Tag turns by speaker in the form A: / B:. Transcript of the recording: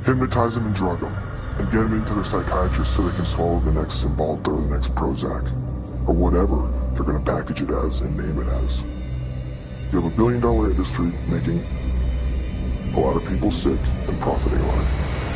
A: Hypnotize them and drug them, and get them into the psychiatrist so they can swallow the next Cymbalta or the next Prozac, or whatever they're gonna package it as and name it as. You have $1 billion industry making a lot of people sick and profiting on it.